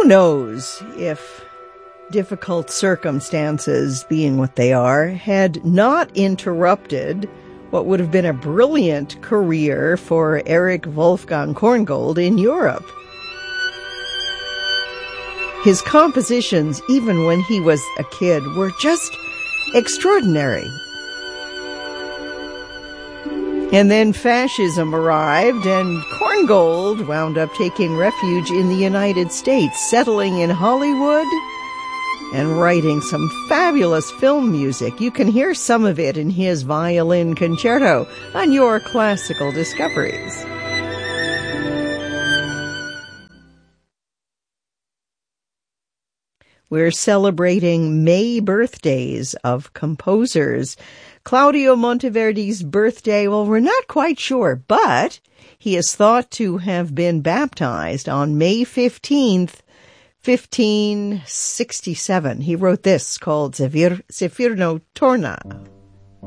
Who knows if difficult circumstances, being what they are, had not interrupted what would have been a brilliant career for Erich Wolfgang Korngold in Europe. His compositions, even when he was a kid, were just extraordinary. And then fascism arrived, and Korngold wound up taking refuge in the United States, settling in Hollywood and writing some fabulous film music. You can hear some of it in his violin concerto on your Classical Discoveries. We're celebrating May birthdays of composers. Claudio Monteverdi's birthday, well, we're not quite sure, but he is thought to have been baptized on May 15th, 1567. He wrote this called Zefirno Torna.